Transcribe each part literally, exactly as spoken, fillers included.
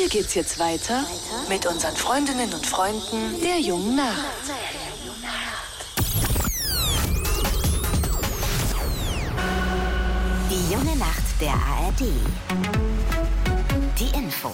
Hier geht's jetzt weiter mit unseren Freundinnen und Freunden der jungen Nacht. Die junge Nacht der A R D. Die Infos.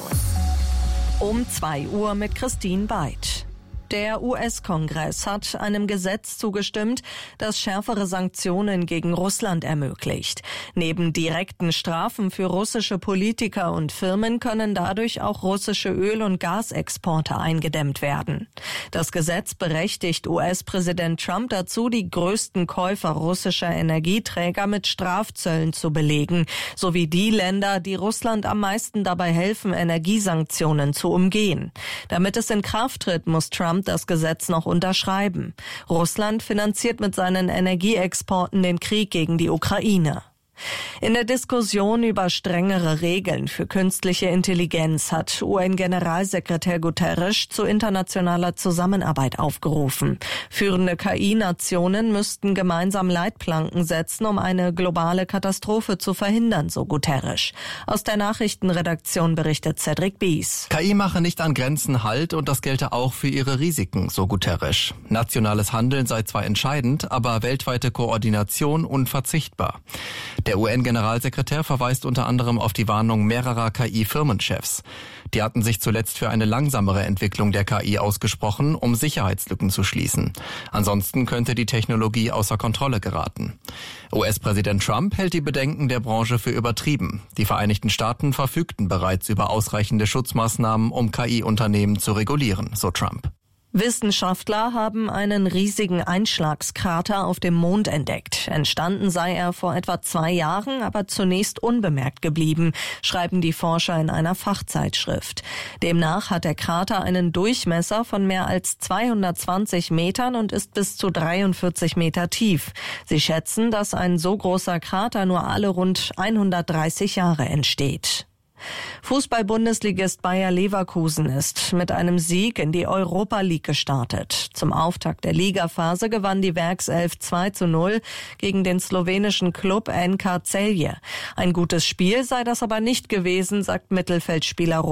Um zwei Uhr mit Christine Beid. Der U S-Kongress hat einem Gesetz zugestimmt, das schärfere Sanktionen gegen Russland ermöglicht. Neben direkten Strafen für russische Politiker und Firmen können dadurch auch russische Öl- und Gasexporte eingedämmt werden. Das Gesetz berechtigt U S-Präsident Trump dazu, die größten Käufer russischer Energieträger mit Strafzöllen zu belegen, sowie die Länder, die Russland am meisten dabei helfen, Energiesanktionen zu umgehen. Damit es in Kraft tritt, muss Trump das Gesetz noch unterschreiben. Russland finanziert mit seinen Energieexporten den Krieg gegen die Ukraine. In der Diskussion über strengere Regeln für künstliche Intelligenz hat U N-Generalsekretär Guterres zu internationaler Zusammenarbeit aufgerufen. Führende K I-Nationen müssten gemeinsam Leitplanken setzen, um eine globale Katastrophe zu verhindern, so Guterres. Aus der Nachrichtenredaktion berichtet Cedric Bies. K I mache nicht an Grenzen Halt und das gelte auch für ihre Risiken, so Guterres. Nationales Handeln sei zwar entscheidend, aber weltweite Koordination unverzichtbar. Der U N-Generalsekretär verweist unter anderem auf die Warnung mehrerer K I-Firmenchefs. Die hatten sich zuletzt für eine langsamere Entwicklung der K I ausgesprochen, um Sicherheitslücken zu schließen. Ansonsten könnte die Technologie außer Kontrolle geraten. U S-Präsident Trump hält die Bedenken der Branche für übertrieben. Die Vereinigten Staaten verfügten bereits über ausreichende Schutzmaßnahmen, um K I-Unternehmen zu regulieren, so Trump. Wissenschaftler haben einen riesigen Einschlagskrater auf dem Mond entdeckt. Entstanden sei er vor etwa zwei Jahren, aber zunächst unbemerkt geblieben, schreiben die Forscher in einer Fachzeitschrift. Demnach hat der Krater einen Durchmesser von mehr als zweihundertzwanzig Metern und ist bis zu dreiundvierzig Meter tief. Sie schätzen, dass ein so großer Krater nur alle rund hundertdreißig Jahre entsteht. Fußball-Bundesligist Bayer Leverkusen ist mit einem Sieg in die Europa League gestartet. Zum Auftakt der Ligaphase gewann die Werkself zwei zu null gegen den slowenischen Klub N K Celje. Ein gutes Spiel sei das aber nicht gewesen, sagt Mittelfeldspieler